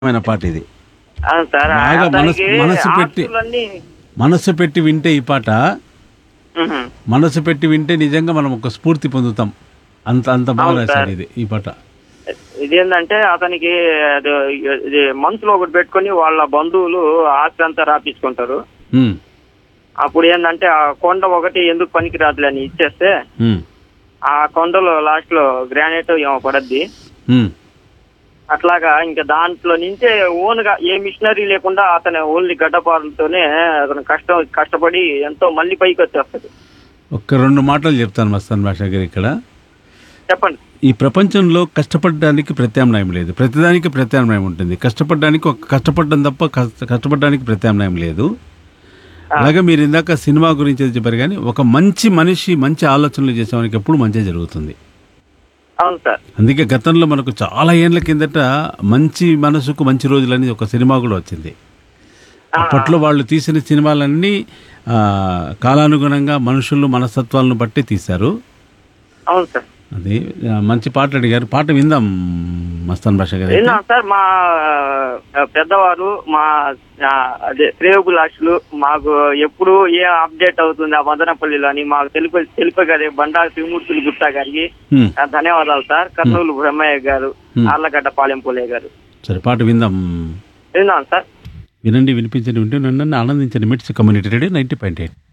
పాట ఇది. అవును సార్. బాగా అతనికి ఆస్తులన్నీ మనసు పెట్టి వింటే ఈ పాట, మ్హూ. మనసు పెట్టి వింటే నిజంగా మనం ఒక స్ఫూర్తి పొందుతాం. అంత అంత బాగా అవును రాశారు సార్. ఇది ఈ పాట. ఇదేంటంటే అతనికి ఇది మనసులో ఒకటి పెట్టుకొని వాళ్ళ బంధువులు ఆస్తి అంతా రాపించుకుంటారు. ఉమ్, అప్పుడు ఏంటంటే ఆ కొండ ఒకటి ఎందుకు పనికిరాదులే అని ఇచ్చేస్తే ఉమ్, ఆ కొండలో లాస్ట్ లో గ్రానైట్ ఏమో పడద్ది. ఉమ్. అట్లాగా ఇంకా దాంట్లో నుంచే ఓన్ గా ఏ మిషనరీ లేకుండా అతను ఓన్లీ గడ్డపారలతోనే అతను కష్టపడి ఎంతో మళ్ళీ పైకి వచ్చేస్తాడు. ఒక్క రెండు మాటలు చెప్తాను మస్తాన్ భాష గారు ఇక్కడ. చెప్పండి. ఈ ప్రపంచంలో కష్టపడడానికి ప్రత్యామ్నాయం లేదు, ప్రతిదానికి ప్రత్యామ్నాయం ఉంటుంది. కష్టపడడానికి కష్టపడడం తప్ప కష్టపడడానికి ప్రత్యామ్నాయం లేదు. అలాగే మీరు ఇందాక సినిమా గురించి చెప్పారు, కానీ ఒక మంచి మనిషి మంచి ఆలోచనలు చేసేవానికి ఎప్పుడు మంచి జరుగుతుంది. అవును సార్. అందుకే గతంలో మనకు చాలా ఏళ్ల కిందట మంచి మనసుకు మంచి రోజులని ఒక సినిమా కూడా వచ్చింది. అప్పట్లో వాళ్ళు తీసిన సినిమాలన్నీ కాలానుగుణంగా మనుషులు మనస్తత్వాలను బట్టి తీశారు. అవును సార్. అది మంచి పాట అడిగారు, పాట విందాం మస్తాన్ భాష గారు. విన్నాం సార్. మా పెద్దవారు మా అదే శ్రేయోభిలాషులు మాకు ఎప్పుడు ఏ అప్డేట్ అవుతుంది ఆ మదనపల్లిలో అని మాకు తెలిపగారు బండా శ్రీమూర్తులు గుప్తా గారికి ధన్యవాదాలు సార్. కర్నూలు బ్రహ్మయ్య గారు, ఆర్లగడ్డ పాలెంపోలే గారు. సరే, పాట విందాం. విన్నాం సార్. వినండి, వినిపించండి, వింటూ నన్ను ఆనందించండి. మిట్స్ కమ్యూనిటీ రేడియో 90.8.